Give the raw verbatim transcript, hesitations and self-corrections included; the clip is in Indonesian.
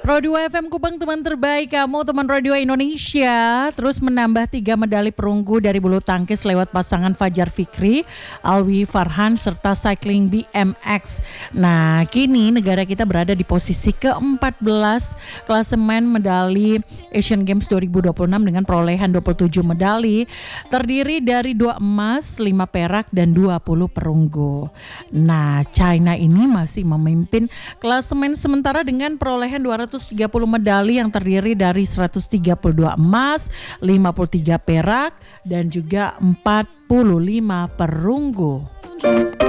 Pro dua F M Kupang, teman terbaik kamu, teman Radio Indonesia. Terus menambah tiga medali perunggu dari bulu tangkis lewat pasangan Fajar Fikri, Alwi Farhan, serta cycling B M X. Nah, kini negara kita berada di posisi keempat belas klasemen medali Asian Games dua ribu dua puluh enam dengan perolehan dua puluh tujuh medali, terdiri dari dua emas, lima perak, dan dua puluh perunggu. Nah, China ini masih memimpin klasemen sementara dengan perolehan dua ratus tiga puluh medali yang terdiri dari seratus tiga puluh dua emas, lima puluh tiga perak, dan juga empat puluh lima perunggu.